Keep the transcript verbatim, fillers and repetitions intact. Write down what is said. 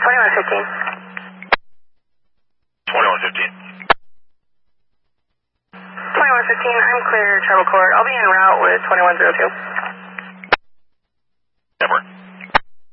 twenty-one fifteen. twenty-one fifteen. twenty-one fifteen, I'm clear, Travel Court. I'll be en route with twenty-one oh two.